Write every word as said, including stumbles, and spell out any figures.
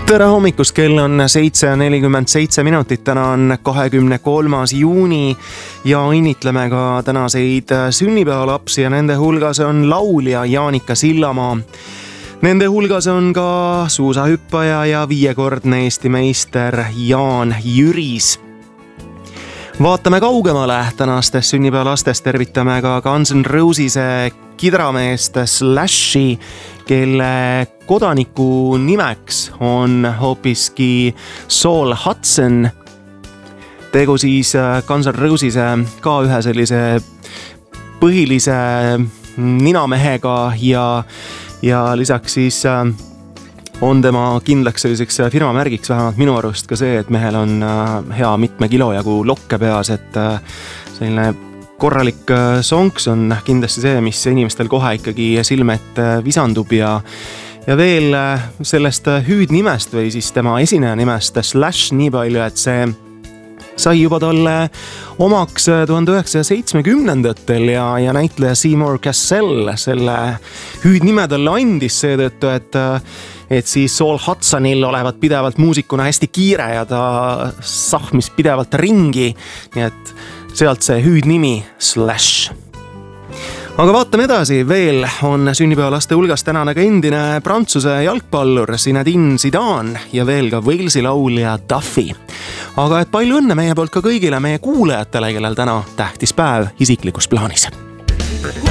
tere hommikust, kell on seitse nelikümmend seitse minutit, täna on kahekümne kolmas juuni ja õnnitleme ka tänaseid sünnipäevalapsi ja nende hulgas on laulja Jaanika Sillamaa. Nende hulgas on ka suusahüppaja ja viiekordne Eesti meister Jaan Jüris. Vaatame kaugemale tänastest sünnipäevalastest, tervitame ka Guns N' Roses'e kidrameest Slashi, kelle kodaniku nimeks on hoopiski Saul Hudson. Tegu siis Guns N' Roses'e ka ühe sellise põhilise ninamehega ja, ja lisaks siis on tema kindlaks selliseks firmamärgiks vähemalt minu arust ka see, et mehel on hea mitme kilo jagu lokke peas, et selline korralik sonks on kindlasti see, mis inimestel kohe ikkagi silme ette visandub ja, ja veel sellest hüüdnimest või siis tema esineja nimest Slash nii palju, et see sai juba talle omaks tuhande üheksasaja seitsmekümnendatel ja, ja näitleja Seymour Cassell selle hüüdnime talle andis seetõttu, et et siis Saul Hudsonil olevat pidevalt muusikuna hästi kiire ja ta sahmis pidevalt ringi, nii et sealt see hüüdnimi Slash. Aga vaatame edasi, veel on sünnipäevalaste hulgas tänane ka endine Prantsuse jalgpallur Zinedine Zidane ja veel ka Walesi laulja Duffy. Aga et palju õnne meie poolt ka kõigile meie kuulajatele, kellel täna tähtis päev isiklikus plaanis.